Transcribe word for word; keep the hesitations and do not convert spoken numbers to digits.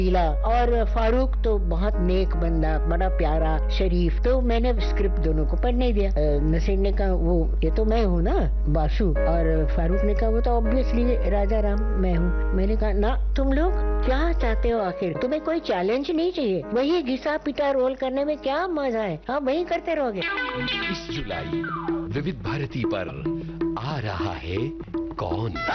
लीला, और फारूक तो बहुत नेक बंदा, बड़ा प्यारा शरीफ। तो मैंने स्क्रिप्ट दोनों को पढ़ने दिया। नसीर ने कहा वो ये तो मैं हूँ ना बासु, और फारूक ने कहा वो तो ऑब्वियसली राजा राम मैं हूँ। मैंने कहा ना, तुम लोग क्या चाहते हो आखिर? तुम्हें कोई चैलेंज नहीं चाहिए? वही घिसा पिटा रोल करने में क्या मजा है? हाँ वही करते रहोगे। इस जुलाई विविध भारती पर आ रहा है कौन।